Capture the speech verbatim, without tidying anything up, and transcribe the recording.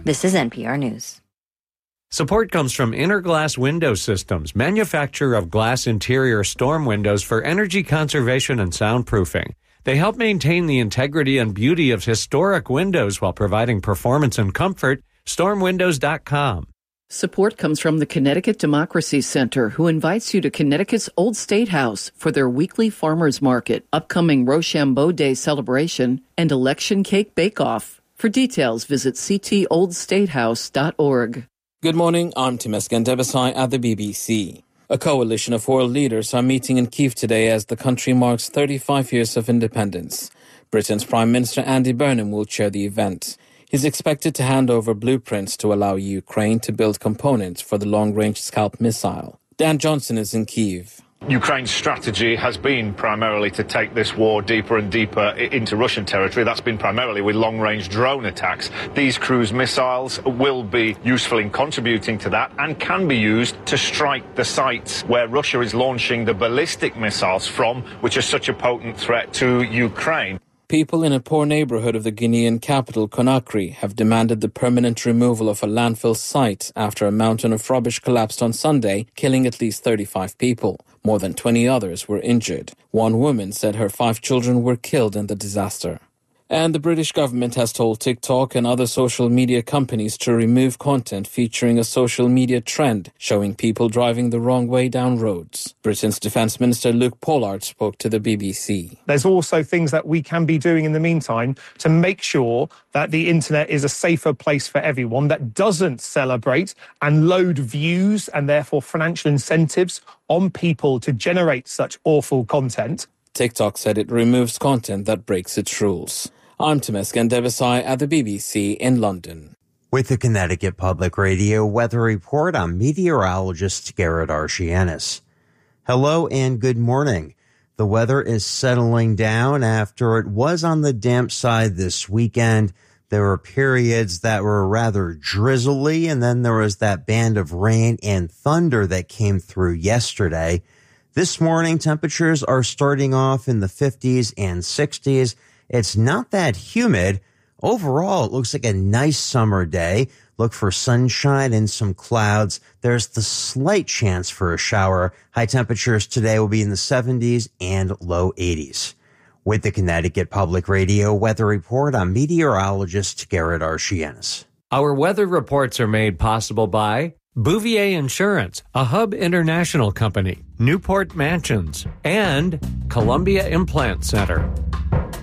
This is N P R News. Support comes from Interglass Window Systems, manufacturer of glass interior storm windows for energy conservation and soundproofing. They help maintain the integrity and beauty of historic windows while providing performance and comfort. storm windows dot com. Support comes from the Connecticut Democracy Center, who invites you to Connecticut's Old State House for their weekly farmers market, upcoming Rochambeau Day celebration, and election cake bake-off. For details, visit c t old state house dot org. Good morning, I'm Temesgen Debesai at the B B C. A coalition of world leaders are meeting in Kyiv today as the country marks thirty-five years of independence. Britain's Prime Minister Andy Burnham will chair the event. He's expected to hand over blueprints to allow Ukraine to build components for the long-range Scalp missile. Dan Johnson is in Kyiv. Ukraine's strategy has been primarily to take this war deeper and deeper into Russian territory. That's been primarily with long-range drone attacks. These cruise missiles will be useful in contributing to that and can be used to strike the sites where Russia is launching the ballistic missiles from, which are such a potent threat to Ukraine. People in a poor neighborhood of the Guinean capital, Conakry, have demanded the permanent removal of a landfill site after a mountain of rubbish collapsed on Sunday, killing at least thirty-five people. More than twenty others were injured. One woman said her five children were killed in the disaster. And the British government has told TikTok and other social media companies to remove content featuring a social media trend showing people driving the wrong way down roads. Britain's Defence Minister Luke Pollard spoke to the B B C. There's also things that we can be doing in the meantime to make sure that the internet is a safer place for everyone, that doesn't celebrate and load views and therefore financial incentives on people to generate such awful content. TikTok said it removes content that breaks its rules. I'm Temesgen Debesai at the B B C in London. With the Connecticut Public Radio Weather Report, I'm meteorologist Garrett Archianis. Hello and good morning. The weather is settling down after it was on the damp side this weekend. There were periods that were rather drizzly, and then there was that band of rain and thunder that came through yesterday. This morning, temperatures are starting off in the fifties and sixties. It's not that humid. Overall, it looks like a nice summer day. Look for sunshine and some clouds. There's the slight chance for a shower. High temperatures today will be in the seventies and low eighties. With the Connecticut Public Radio Weather Report, I'm meteorologist Garrett Archianis. Our weather reports are made possible by Bouvier Insurance, a Hub International company, Newport Mansions, and Columbia Implant Center.